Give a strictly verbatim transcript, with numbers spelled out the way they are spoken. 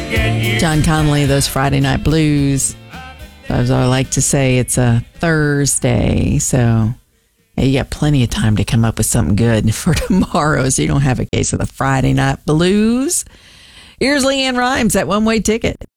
John Connolly, those Friday Night Blues. As I like to say, it's a Thursday, so you got plenty of time to come up with something good for tomorrow so you don't have a case of the Friday Night Blues. Here's Leanne Rimes at One Way Ticket.